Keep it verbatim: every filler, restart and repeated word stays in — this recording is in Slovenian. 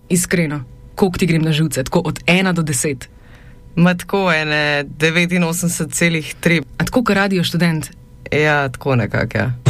Iskreno, koliko ti grem na živce, tako od ena do deset? Ma tako ene devetinosemdeset celih tri. A tako, kar radio študent? Ja, tako nekako, ja.